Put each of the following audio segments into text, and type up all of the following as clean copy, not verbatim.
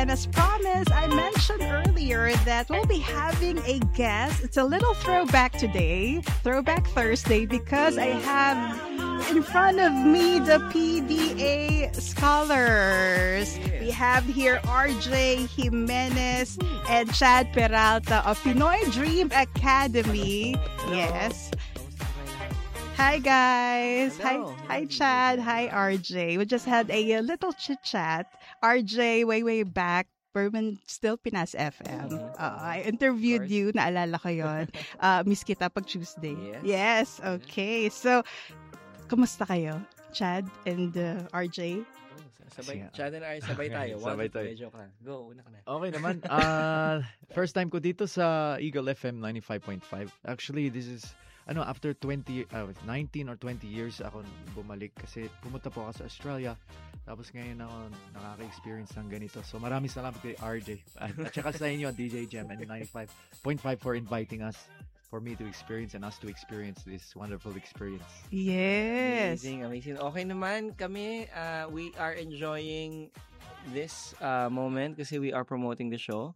And as promised, I mentioned earlier that we'll be having a guest. It's a little throwback today, Throwback Thursday, because I have in front of me the PDA scholars. We have here RJ Jimenez and Chad Peralta of Pinoy Dream Academy. Yes. Hi guys. Hello. Hi Chad. Hi RJ. We just had a little chit chat. RJ way back when still Pinas FM. I interviewed you, naalala ko yun. Miss kita pag Tuesday. Yes. Okay. So, kumusta kayo? Chad and RJ? Sabay, Chad and I, sabay tayo. Sabay tayo. Medyo ka. Go, una ka na. Okay naman. First time ko dito sa Eagle FM 95.5. Actually, this is after 19 or 20 years ako bumalik kasi pumunta po ako sa Australia. Tapos ngayon ako nakaka-experience ng ganito. So maraming salamat kay RJ. At saka sa inyo, DJ Gem and 95.5 for inviting us, for me to experience and us to experience this wonderful experience. Yes. Amazing. Okay naman kami. We are enjoying this moment kasi we are promoting the show.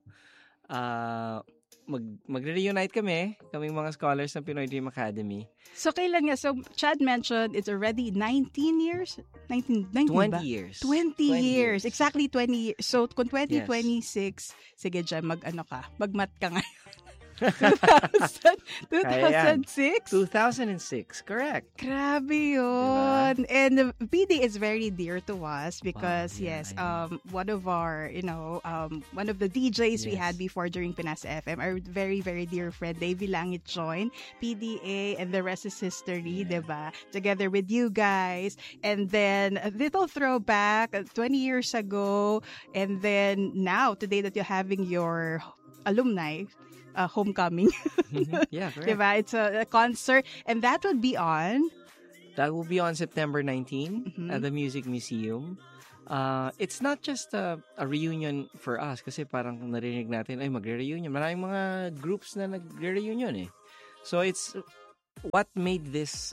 Magre-reunite kaming mga scholars ng Pinoy Dream Academy. So, kailan nga? So, Chad mentioned it's already 19 years? 19 20 ba? years. 20 years. Exactly 20 years. So, kung 2026, Yes. sige dyan, mag-mat ka ngayon. 2006? 2006, correct. Grabe yun. And PD is very dear to us because, one of our, one of the DJs we had before during Pinas FM, our very, very dear friend, Davey Langit joined PDA, and the rest is history, diba? Together with you guys. And then a little throwback, 20 years ago, and then now, today that you're having your alumni homecoming. Yeah, correct. Diba? It's a concert, and that would be on? That will be on September 19 at the Music Museum. It's not just a reunion for us kasi parang narinig natin, ay magre-reunion. Maraming mga groups na nagre-reunion eh. So it's what made this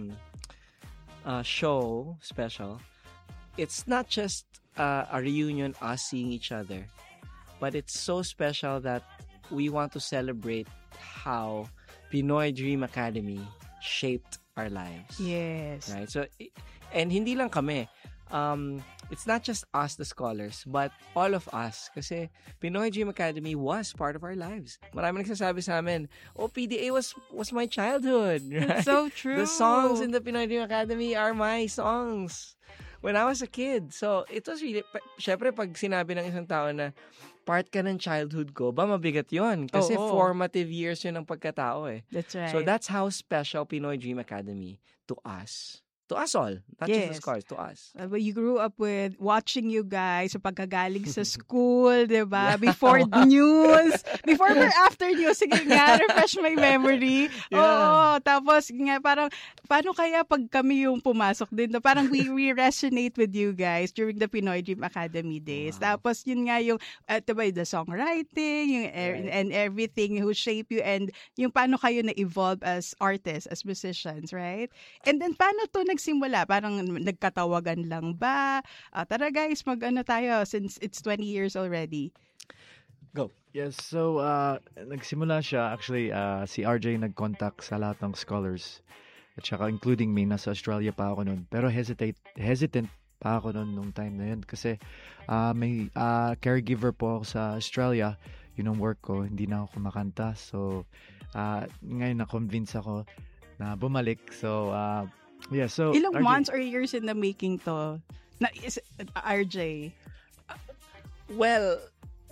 show special. It's not just a reunion, us seeing each other, but it's so special that we want to celebrate how Pinoy Dream Academy shaped our lives. Yes. Right? So, and hindi lang kami. It's not just us, the scholars, but all of us. Kasi Pinoy Dream Academy was part of our lives. Marami nagsasabi sa amin, PDA was my childhood. Right? It's so true. The songs in the Pinoy Dream Academy are my songs when I was a kid. So, it was really, syempre pag sinabi ng isang tao na part ka ng childhood ko, mabigat yon. Kasi formative years yun ng pagkatao eh. That's right. So, that's how special Pinoy Dream Academy to us. To us all. Not just the scholars, to us. But you grew up with watching you guys sa pagkagaling sa school, diba? Before news. Before or after news. Sige nga, refresh my memory. Oo. Tapos nga, parang, paano kaya pag kami yung pumasok din? Parang we resonate with you guys during the Pinoy Dream Academy days. Wow. Tapos yun nga yung, diba, the songwriting, yung and everything who shape you, and yung paano kayo na-evolve as artists, as musicians, right? And then, paano to nagsimula? Parang nagkatawagan lang ba? Tara guys, tayo since it's 20 years already. Go. Yes, so nagsimula siya. Actually, si RJ nag-contact sa lahat ng scholars. At saka including me, nasa Australia pa ako noon. Pero hesitant pa ako noon nung time na yun. Kasi may caregiver po ako sa Australia. Yun ang work ko. Hindi na ako kumakanta. So, ngayon na-convince ako na bumalik. So, yeah, so ilang RJ, months or years in the making to? RJ? Well,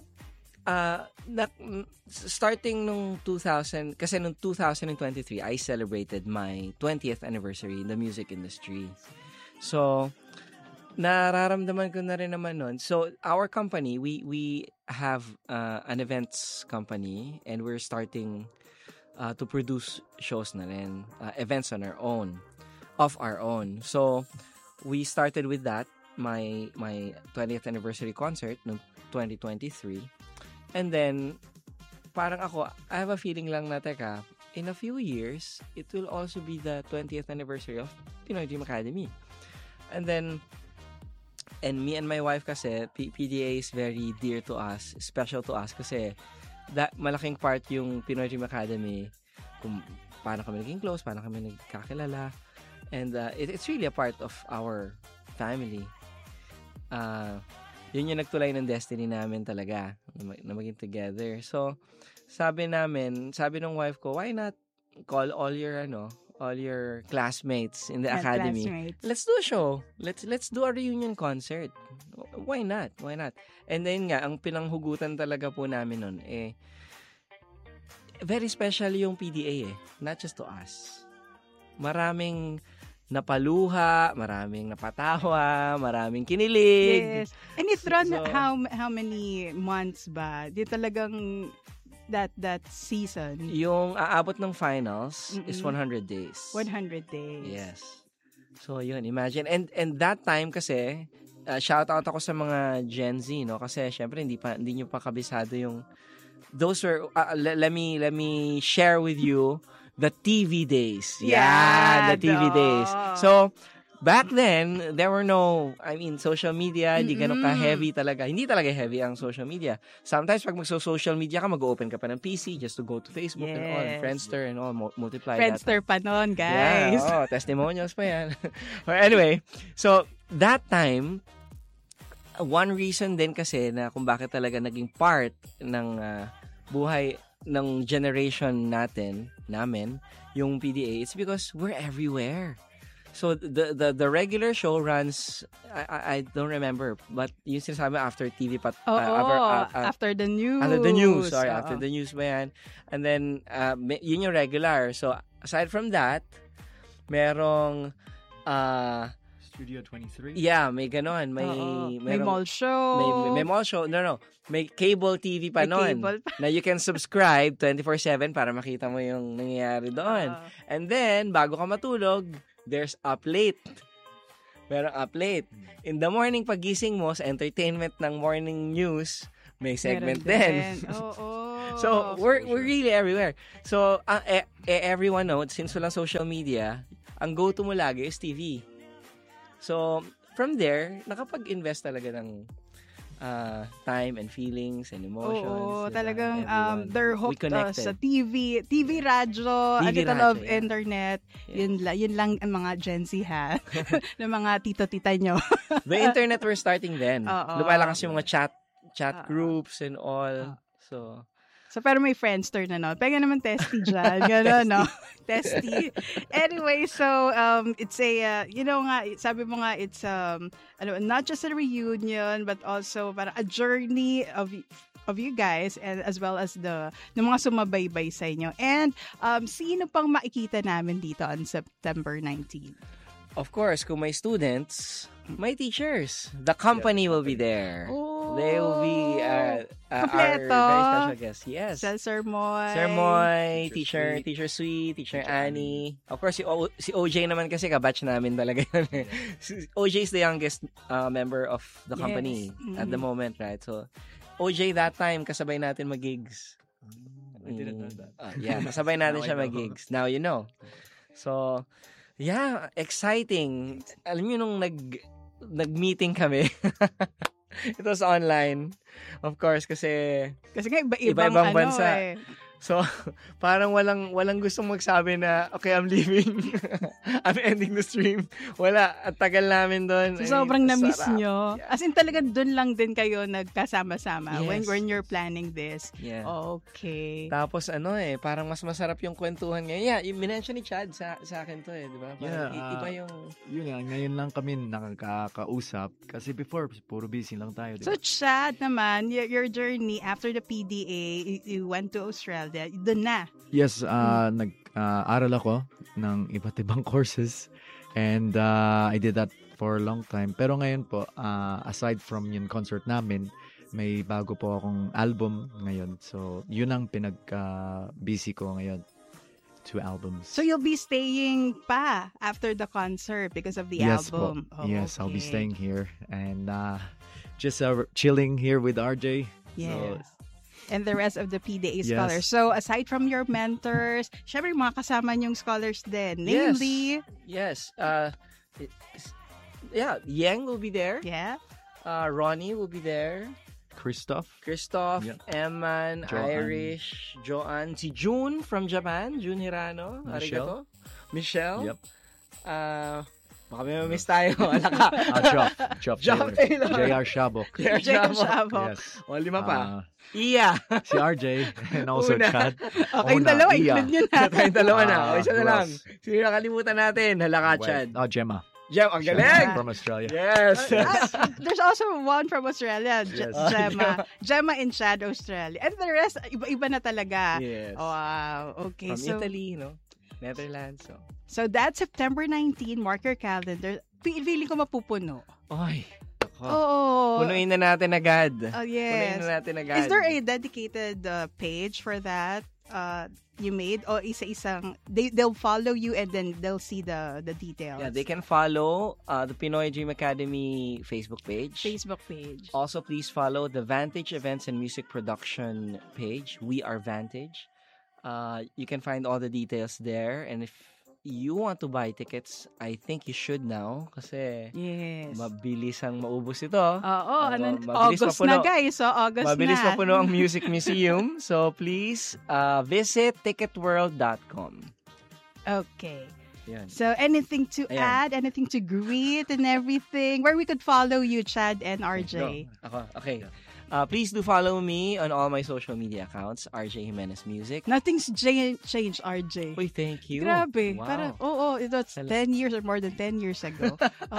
starting nung 2000, kasi nung 2023, I celebrated my 20th anniversary in the music industry. So, nararamdaman ko na rin naman nun. So, our company, we have an events company, and we're starting to produce shows na rin, events on our own. Of our own. So, we started with that, my 20th anniversary concert noong 2023. And then, parang ako, I have a feeling lang na, teka, in a few years, it will also be the 20th anniversary of Pinoy Dream Academy. And then, and me and my wife kasi, PDA is very dear to us, special to us kasi malaking part yung Pinoy Dream Academy kung paano kami naging close, paano kami nagkakilala. And it's really a part of our family. Yun yung nagtulay ng destiny namin talaga na maging together. So, sabi ng wife ko, why not call all your classmates in the academy. Classmates. Let's do a show. Let's do a reunion concert. Why not? And then nga, ang pinanghugutan talaga po namin nun, very special yung PDA not just to us. Maraming napaluha, maraming napatawa, maraming kinilig. Yes. And it's run how many months ba? Di talagang that season. Yung aabot ng finals is 100 days. 100 days. Yes. So yun, imagine. And that time kasi, shout out ako sa mga Gen Z, no? Kasi syempre hindi nyo pa kabisado yung those were let me share with you the TV days. Yeah, the TV days. So back then, there were social media, hindi ganun ka-heavy talaga. Hindi talaga heavy ang social media. Sometimes, pag mag-social media ka, mag-open ka pa ng PC just to go to Facebook and all, Friendster and all, multiply Friendster pa nun, guys. Yeah, testimonials pa yan. Anyway, so, that time, one reason din kasi na kung bakit talaga naging part ng buhay ng generation namin, yung PDA, it's because we're everywhere. So the regular show runs, I don't remember, but yung sinasabi after TV after the news. After the news ba yan? And then yun yung regular. So aside from that, merong Studio 23. Yeah, may ganon, may mall show. May mall show. No. May cable TV pa noon. Na you can subscribe 24/7 para makita mo yung nangyayari doon. And then bago ka matulog, there's Up Late. Merong Up Late. In the morning, pagising mo sa entertainment ng morning news, may segment din. So, we're really everywhere. So, everyone knows, since walang social media, ang go-to mo lagi is TV. So, from there, nakapag-invest talaga ng time and feelings and emotions. Oo, diba? talagang they're hooked sa TV, radyo, a little of internet. Yeah. Yun lang ang mga Gen Z ha. ng mga tito-tita nyo. The internet were starting then. Lumalakas yung mga chat groups and all. So, pero may Friendster na, no? Pega naman testy dyan. Gano'n, no? Testy. Anyway, so, it's a, sabi mo nga, it's, not just a reunion, but also para a journey of you guys, and as well as the mga sumabaybay sa inyo. And, sino pang makikita namin dito on September 19? Of course, kung may students, may teachers. The company will be there. They will be our very special guests. Yes. Sir Moy, Teacher Sweet, Teacher Annie. Of course, si OJ naman kasi kabatch namin talaga. OJ is the youngest member of the company at the moment, right? So, OJ that time, kasabay natin mag-gigs. I didn't know that. Yeah, kasabay natin siya mag-gigs. Now you know. So, yeah, exciting. Alam niyo nung nag-meeting kami. It was online. Of course, kasi nga iba-ibang bansa. So, parang walang gustong magsabi na, okay, I'm leaving. I'm ending the stream. Wala. At tagal namin doon. So, sobrang na-miss nyo. Yeah. As in, talagang doon lang din kayo nagkasama-sama when you're planning this. Yeah. Okay. Tapos, parang mas masarap yung kwentuhan ngayon. Yeah, yung minention ni Chad sa akin to di ba? Iba yung... Yun nga, ngayon lang kami nakakausap. Kasi before, puro busy lang tayo. Diba? So, Chad naman, your journey after the PDA, you went to Australia. Doon na. Yes, nag-aral ako ng iba't ibang courses and I did that for a long time. Pero ngayon po, aside from yung concert namin, may bago po akong album ngayon. So, yun ang pinag-busy ko ngayon. 2 albums. So, you'll be staying pa after the concert because of the album? Po. Yes, I'll be staying here and just chilling here with RJ. Yes. So, and the rest of the PDA scholars. So, aside from your mentors, syempre mga kasama niyong scholars din. Namely? Yes. Yang will be there. Yeah. Ronnie will be there. Christoph, Yep. Eman, Joanne. Irish, Joanne, si June from Japan, June Hirano, arigato. Michelle. Yep. Baka may miss tayo. Wala ka. Geoff Geoff Taylor. Taylor. JR Shabok. J.R. Shabok. Yes. O, 5 pa. Iya. Si RJ and also Una. Chad. Kayong dalawa, Iya. include nyo na. Tayong dalawa na. O, isa na who lang. else? Sino nakalimutan natin? Hala ka, Chad. Gemma. Jem, ang galing. From Australia. Yes. There's also one from Australia, Yes. Gemma in Chad, Australia. And the rest, iba-iba na talaga. Yes. Wow. Okay. From Italy, no? Netherlands. So that's September 19. Mark your calendar. Feeling ko mapupuno. Ay. Oo. Punuin na natin agad. Oh, Punuin yes. na natin agad. Is there a dedicated page for that you made? O isa-isang, they'll follow you and then they'll see the details? Yeah, they can follow the Pinoy Dream Academy Facebook page. Facebook page. Also, please follow the Vantage Events and Music Production page. We are Vantage. You can find all the details there. And if you want to buy tickets, I think you should now. Kasi Yes. mabilis ang maubos ito. Oo, mabilis August mapuno. na guys. So, August Mabilis na. mapuno ang Music Museum. So, please visit ticketworld.com. Okay. Yan. So, anything to Ayan. add? Anything to greet and everything? Where we could follow you, Chad and RJ? Ako, okay. Please do follow me on all my social media accounts, RJ Jimenez Music. Nothing's changed, RJ. Uy, thank you. Grabe. Wow. Parang, it's 10 years or more than 10 years ago.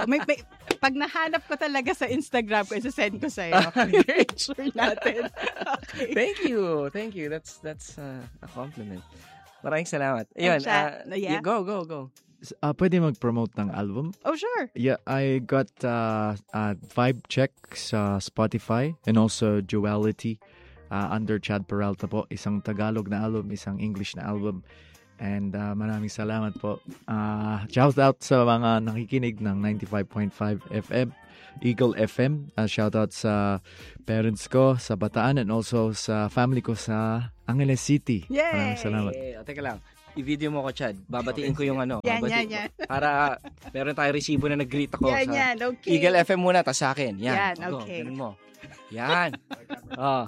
Pag nahanap ko talaga sa Instagram ko, isa-send ko sa'yo. Picture natin. Okay. Thank you. That's a compliment. Maraming salamat. Ayun, yeah. Go. Pwede mag-promote ng album? Oh, sure. Yeah, I got Vibe Check sa Spotify and also Duality under Chad Peralta po. Isang Tagalog na album, isang English na album. And maraming salamat po. Shout out sa mga nakikinig ng 95.5 FM, Eagle FM. Shout out sa parents ko sa Bataan and also sa family ko sa Angeles City. Yay! Maraming salamat. Teka lang. I-video mo ko, Chad. Babatiin ko yung ano. Yan. Para meron tayo resibo na nag-greet ako. Yan, okay. Eagle FM muna, tas sa akin. Yan, okay. Ganun mo. Yan. Oh.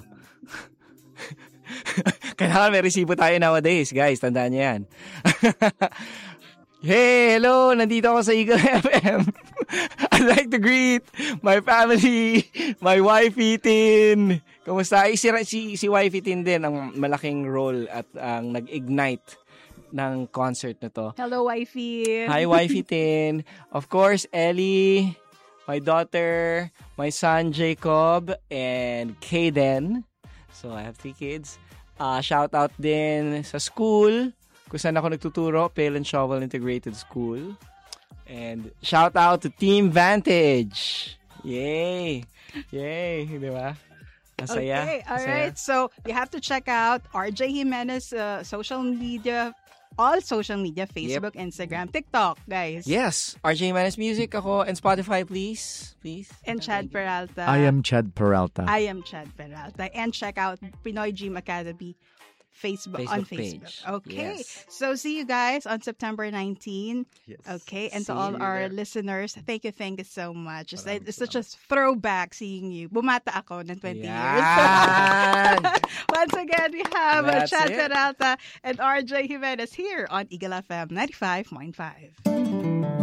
Kailangan may resibo tayo nowadays, guys. Tandaan niyo yan. Hey, hello! Nandito ako sa Eagle FM. I'd like to greet my family, my wifey Tin. Kamusta? Si wifey Tin din ang malaking role at ang nag-ignite ng concert na to. Hello, wifey. Hi, wifey Tin. Of course, Ellie, my daughter, my son Jacob, and Kaden. So, I have 3 kids. Shout out din sa school, kung saan ako nagtuturo, Pail and Shovel Integrated School. And shout out to Team Vantage. Yay! Di ba? Masaya. Okay, alright. So, you have to check out RJ Jimenez social media, all social media, Facebook, Instagram, TikTok, guys. Yes. RJ Jimenez Music ako, and Spotify, please. And Chad Peralta. I am Chad Peralta. And check out Pinoy Dream Academy Facebook on Facebook. Page. Okay. Yes. So see you guys on September 19. Yes. Okay. And See to all you our there. Listeners, thank you so much. It's such a throwback seeing you. Bumata ako ng 20 years. Yan! Once again, we have That's Chad it. Peralta and RJ Jimenez here on Eagle FM 95.5.